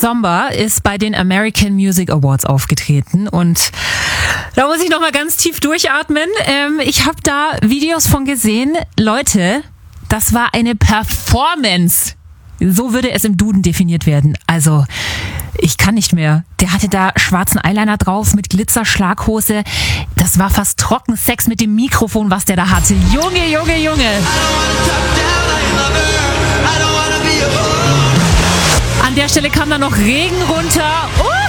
Thumba ist bei den American Music Awards aufgetreten und da muss ich nochmal ganz tief durchatmen. Ich habe da Videos von gesehen. Leute, das war eine Performance. So würde es im Duden definiert werden. Also, ich kann nicht mehr. Der hatte da schwarzen Eyeliner drauf mit Glitzerschlaghose. Das war fast Trockensex mit dem Mikrofon, was der da hatte. Junge, Junge, Junge. An der Stelle kam dann noch Regen runter.